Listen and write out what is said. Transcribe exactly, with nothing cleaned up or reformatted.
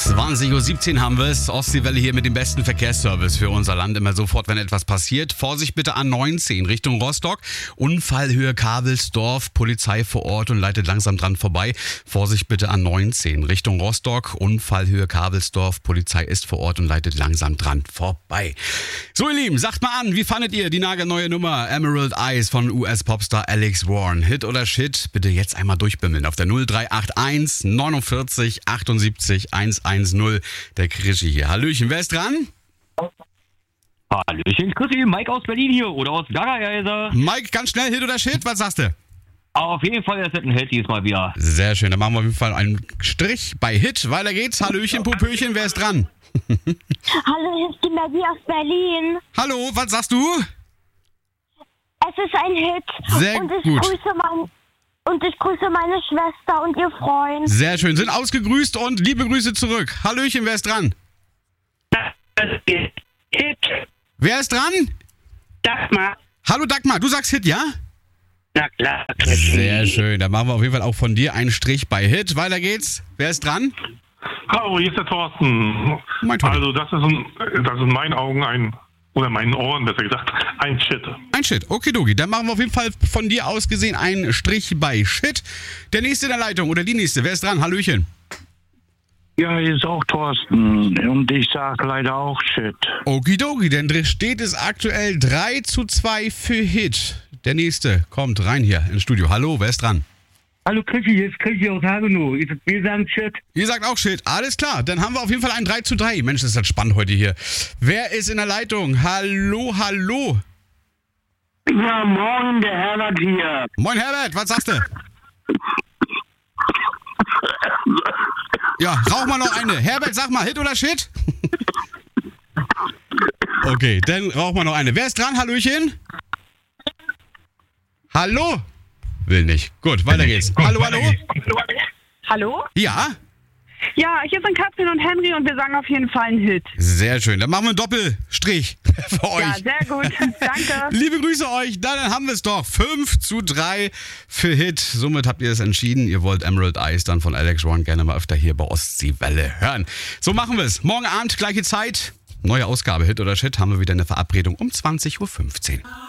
zwanzig Uhr siebzehn haben wir es. Ostseewelle hier mit dem besten Verkehrsservice für unser Land. Immer sofort, wenn etwas passiert. Vorsicht bitte A neunzehn Richtung Rostock. Unfallhöhe Kabelsdorf. Polizei vor Ort und leitet langsam dran vorbei. Vorsicht bitte A neunzehn Richtung Rostock. Unfallhöhe Kabelsdorf. Polizei ist vor Ort und leitet langsam dran vorbei. So ihr Lieben, sagt mal an, wie fandet ihr die nagelneue Nummer Emerald Eyes von U S-Popstar Alex Warren? Hit oder Shit? Bitte jetzt einmal durchbimmeln auf der null drei acht eins neunundvierzig achtundsiebzig hundertzehn. Der Krischi hier. Hallöchen, wer ist dran? Hallöchen, Chrissy, Mike aus Berlin hier oder aus Gaggeise. Mike, ganz schnell, Hit oder Shit? Was sagst du? Auf jeden Fall ist es ein Hit diesmal wieder. Sehr schön, dann machen wir auf jeden Fall einen Strich bei Hit. Weiter geht's. Hallöchen, Popöchen, wer ist dran? Hallo, hier ist die Maggie aus Berlin. Hallo, was sagst du? Es ist ein Hit. Sehr und ich gut. Grüße mein, und ich grüße meine Schwester und ihr Freund. Sehr schön, sind ausgegrüßt und liebe Grüße zurück. Hallöchen, wer ist dran? Hit. Wer ist dran? Dagmar. Hallo Dagmar, du sagst Hit, ja? Na klar. Sehr schön, dann machen wir auf jeden Fall auch von dir einen Strich bei Hit. Weiter geht's. Wer ist dran? Hallo, hier ist der Thorsten. Mein Tobi. Also das ist, ein, das ist in meinen Augen ein, oder meinen Ohren besser gesagt, ein Shit. Ein Shit, okidoki. Dann machen wir auf jeden Fall von dir aus gesehen einen Strich bei Shit. Der nächste in der Leitung oder die nächste, wer ist dran? Hallöchen. Ja, hier ist auch Thorsten und ich sag leider auch Shit. Okidoki, denn drin steht es aktuell drei zu zwei für Hit. Der nächste kommt rein hier ins Studio. Hallo, wer ist dran? Hallo Krischi, hier ist Krischi aus Hagenow. Wir sagen Shit. Ihr sagt auch Shit. Alles klar, dann haben wir auf jeden Fall ein drei zu drei. Mensch, das ist halt spannend heute hier. Wer ist in der Leitung? Hallo, hallo. Ja, moin, der Herbert hier. Moin Herbert, was sagst du? Ja, rauch mal noch eine. Herbert, sag mal, Hit oder Shit? Okay, dann rauch mal noch eine. Wer ist dran? Hallöchen? Hallo? Will nicht. Gut, weiter geht's. Hallo, hallo? Hallo? Ja? Ja, hier sind Katrin und Henry und wir sagen auf jeden Fall einen Hit. Sehr schön. Dann machen wir einen Doppelstrich für euch. Ja, sehr gut. Danke. Liebe Grüße euch. Dann haben wir es doch. fünf zu drei für Hit. Somit habt ihr es entschieden. Ihr wollt Emerald Eyes dann von Alex Warren gerne mal öfter hier bei Ostseewelle hören. So machen wir es. Morgen Abend, gleiche Zeit. Neue Ausgabe Hit oder Shit. Haben wir wieder eine Verabredung um zwanzig Uhr fünfzehn.